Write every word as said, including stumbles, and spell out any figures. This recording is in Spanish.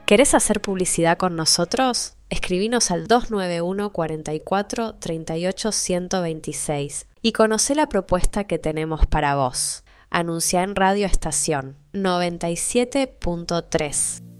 ¿Querés hacer publicidad con nosotros? Escribinos al dos nueve uno, cuatro cuatro, tres ocho, uno dos seis y conocé la propuesta que tenemos para vos. Anunciá en Radio Estación noventa y siete punto tres.